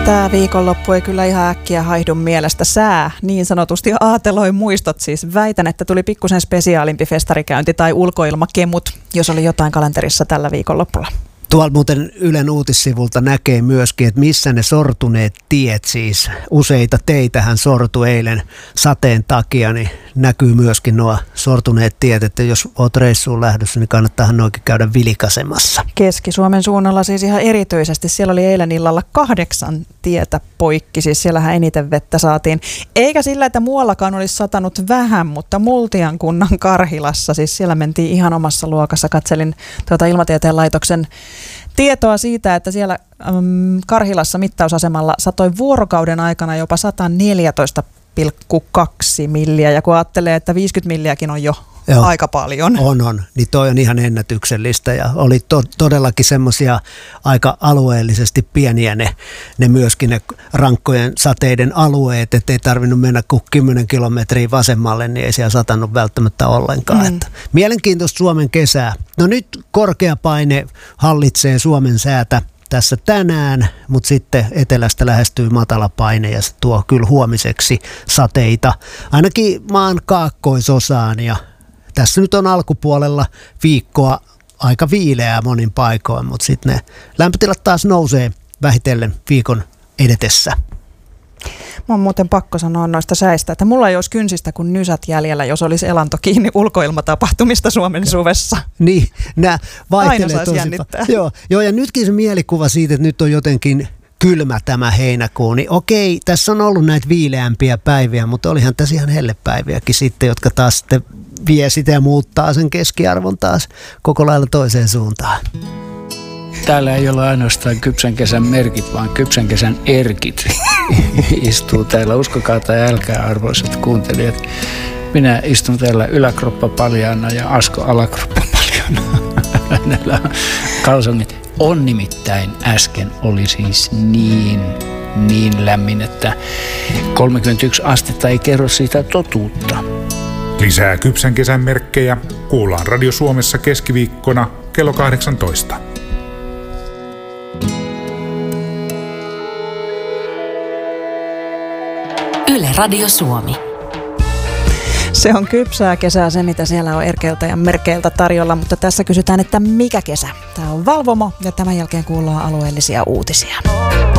Tämä viikonloppu ei kyllä ihan äkkiä haihdu mielestä. Sää niin sanotusti aateloi muistot siis. Väitän, että tuli pikkusen spesiaalimpi festarikäynti tai ulkoilmakemut, jos oli jotain kalenterissa tällä viikonlopulla. Tuolla muuten Ylen uutissivulta näkee myöskin, että missä ne sortuneet tiet, siis useita teitähän sortui eilen sateen takia, niin näkyy myöskin nuo sortuneet tiet, että jos olet reissuun lähdössä, niin kannattaahan noikin käydä vilkaisemassa. Keski-Suomen suunnalla siis ihan erityisesti. Siellä oli eilen illalla 8 tietä poikki, siis siellähän eniten vettä saatiin. Eikä sillä, että muuallakaan olisi satanut vähän, mutta Multian kunnan Karhilassa, siis siellä mentiin ihan omassa luokassa. Katselin Ilmatieteen laitoksen tietoa siitä, että siellä Karhilassa mittausasemalla satoi vuorokauden aikana jopa 114,2 milliä, ja kun ajattelee, että 50 milliäkin on jo aika paljon. On. Niin toi on ihan ennätyksellistä ja oli todellakin semmoisia aika alueellisesti pieniä ne myöskin ne rankkojen sateiden alueet, ettei tarvinnut mennä kuin 10 kilometriä vasemmalle, niin ei siellä satanut välttämättä ollenkaan. Että mielenkiintoista Suomen kesää. No nyt korkea paine hallitsee Suomen säätä tässä tänään, mutta sitten etelästä lähestyy matala paine ja se tuo kyllä huomiseksi sateita ainakin maan kaakkoisosaan, ja tässä nyt on alkupuolella viikkoa aika viileää monin paikoin, mutta sitten ne lämpötilat taas nousee vähitellen viikon edetessä. Mä on muuten pakko sanoa noista säistä, että mulla ei olisi kynsistä kuin nysät jäljellä, jos olisi elanto kiinni ulkoilmatapahtumista Suomen suvessa. Niin, nämä vaihtelee aina saisi tosi jännittää. Joo, ja nytkin se mielikuva siitä, että nyt on jotenkin kylmä tämä heinäkuu, niin okei, tässä on ollut näitä viileämpiä päiviä, mutta olihan tässä ihan hellepäiviäkin sitten, jotka taas sitten vie sitä ja muuttaa sen keskiarvon taas koko lailla toiseen suuntaan. Täällä ei ole ainoastaan kypsän kesän merkit, vaan kypsän kesän erkit istuu täällä. Uskokaa tai älkää, arvoisat kuuntelijat. Minä istun täällä yläkroppa paljaana ja Asko alakroppa paljaana. Hänellä on kalsongit. On nimittäin äsken oli siis niin lämmin, että 31 astetta ei kerro siitä totuutta. Lisää kypsän kesän merkkejä kuullaan Radio Suomessa keskiviikkona kello 18. Yle Radio Suomi. Se on kypsää kesää, se mitä siellä on erkeiltä ja merkeiltä tarjolla, mutta tässä kysytään, että mikä kesä? Tämä on Valvomo ja tämän jälkeen kuullaan alueellisia uutisia.